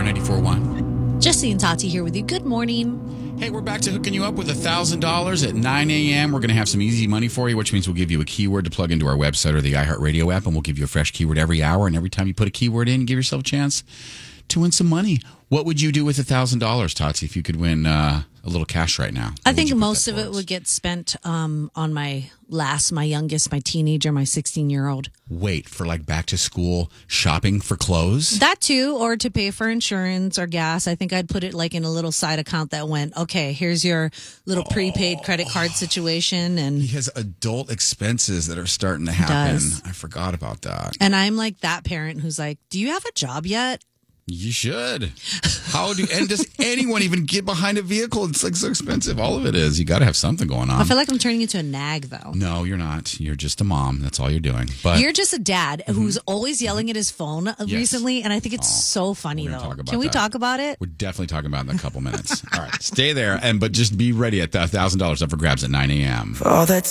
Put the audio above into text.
Star 94.1. Jesse and Tati here with you. Good morning. Hey, we're back to hooking you up with $1,000 at 9 a.m. We're going to have some easy money for you, which means we'll give you a keyword to plug into our website or the iHeartRadio app, and we'll give you a fresh keyword every hour. And every time you put a keyword in, give yourself a chance to win some money. What would you do with $1,000, Tati, if you could win a little cash right now? I think most of it would get spent on my youngest, my teenager, my 16-year-old. Wait, for like back to school shopping for clothes? That too, or to pay for insurance or gas. I think I'd put it like in a little side account that went, okay, here's your little prepaid credit card situation. And he has adult expenses that are starting to happen. Does. I forgot about that. And I'm like that parent who's like, do you have a job yet? You should. And does anyone even get behind a vehicle? It's like so expensive. All of it is. You got to have something going on. I feel like I'm turning into a nag, though. No, you're not. You're just a mom. That's all you're doing. But you're just a dad who's always yelling at his phone recently, and I think it's so funny, though. Can we talk about it? We're definitely talking about it in a couple minutes. All right, stay there, but just be ready at $1,000 up for grabs at 9 a.m. For all that